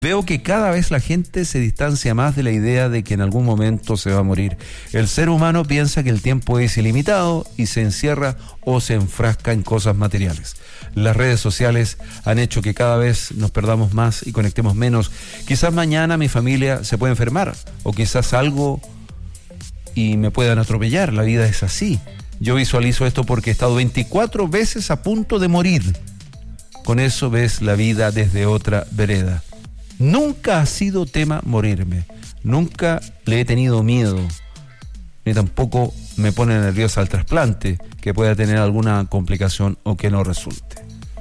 Veo que cada vez la gente se distancia más de la idea de que en algún momento se va a morir. El ser humano piensa que el tiempo es ilimitado y se encierra o se enfrasca en cosas materiales. Las redes sociales han hecho que cada vez nos perdamos más y conectemos menos. Quizás mañana mi familia se puede enfermar o quizás algo y me puedan atropellar. La vida es así. Yo visualizo esto porque he estado 24 veces a punto de morir. Con eso ves la vida desde otra vereda. Nunca ha sido tema morirme, nunca le he tenido miedo, ni tampoco me pone nerviosa el trasplante, que pueda tener alguna complicación o que no resulte.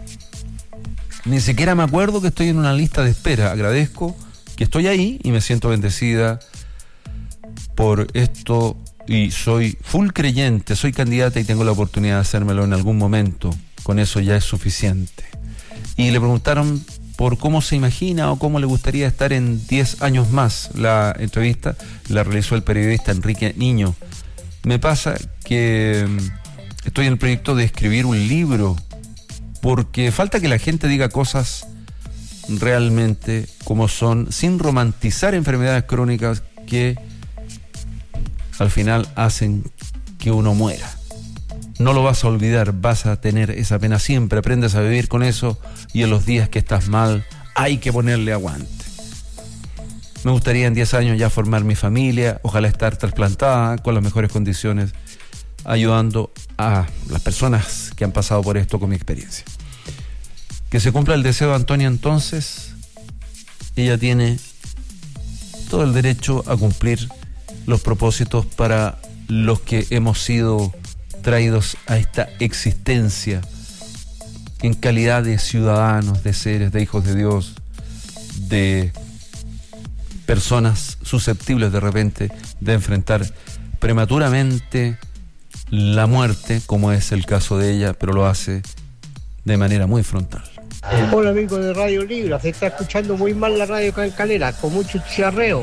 Ni siquiera me acuerdo que estoy en una lista de espera. Agradezco que estoy ahí y me siento bendecida por esto y soy full creyente, soy candidata y tengo la oportunidad de hacérmelo en algún momento. Con eso ya es suficiente. Y le preguntaron por cómo se imagina o cómo le gustaría estar en 10 años más. La entrevista la realizó el periodista Enrique Niño. Me pasa que estoy en el proyecto de escribir un libro, porque falta que la gente diga cosas realmente como son, sin romantizar enfermedades crónicas que al final hacen que uno muera. No lo vas a olvidar, vas a tener esa pena siempre, aprendes a vivir con eso y en los días que estás mal hay que ponerle aguante. Me gustaría en 10 años ya formar mi familia, ojalá estar trasplantada con las mejores condiciones, ayudando a las personas que han pasado por esto con mi experiencia. Que se cumpla el deseo de Antonia entonces, ella tiene todo el derecho a cumplir los propósitos para los que hemos sido traídos a esta existencia en calidad de ciudadanos, de seres, de hijos de Dios, de personas susceptibles de repente de enfrentar prematuramente la muerte, como es el caso de ella, pero lo hace de manera muy frontal. Hola amigos de Radio Libra, se está escuchando muy mal la radio acá en Calera, con mucho chicharreo.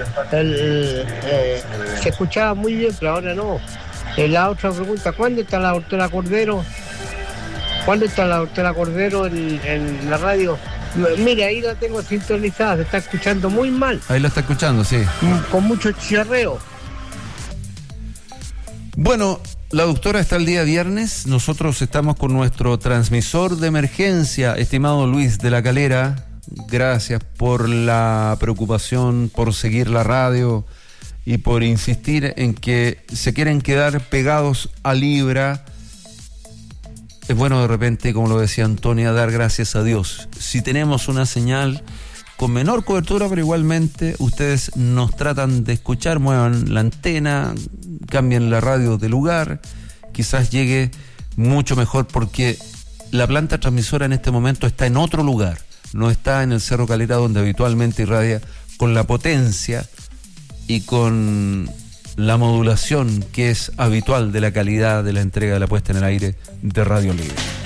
Se escuchaba muy bien, pero ahora no. La otra pregunta, ¿cuándo está la doctora Cordero? ¿Cuándo está la doctora Cordero en la radio? Mire, ahí la tengo sintonizada, se está escuchando muy mal. Ahí la está escuchando, sí. Con mucho chicharreo. Bueno, la doctora está el día viernes. Nosotros estamos con nuestro transmisor de emergencia, estimado Luis de la Calera. Gracias por la preocupación, por seguir la radio y por insistir en que se quieren quedar pegados a Libra. Es bueno de repente, como lo decía Antonia, dar gracias a Dios. Si tenemos una señal con menor cobertura, pero igualmente ustedes nos tratan de escuchar, muevan la antena, cambien la radio de lugar, quizás llegue mucho mejor, porque la planta transmisora en este momento está en otro lugar, no está en el Cerro Calera, donde habitualmente irradia con la potencia y con la modulación que es habitual de la calidad de la entrega de la puesta en el aire de Radio Libre.